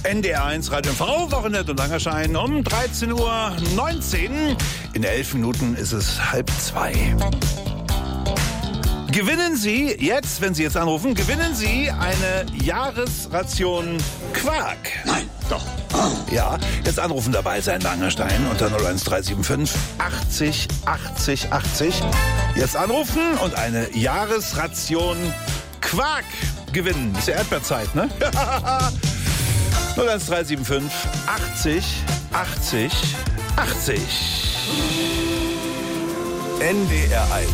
NDR1 Radio MV, Wochenende und Angerschein um 13:19 Uhr. In 11 Minuten ist es 1:30. Gewinnen Sie jetzt, wenn Sie jetzt anrufen, gewinnen Sie eine Jahresration Quark. Nein, doch. Ja, jetzt anrufen, dabei sein, Langerstein unter 01375 80 80 80. Jetzt anrufen und eine Jahresration Quark gewinnen. Ist ja Erdbeerzeit, ne? 01375 80 80 80. NDR1